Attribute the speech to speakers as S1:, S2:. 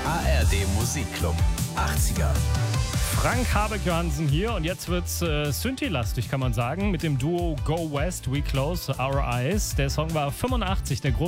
S1: ARD Musikclub 80er.
S2: Frank Habeck Johansen hier und jetzt wird's Synthi-lastig, kann man sagen, mit dem Duo Go West, We Close Our Eyes. Der Song war 85, der große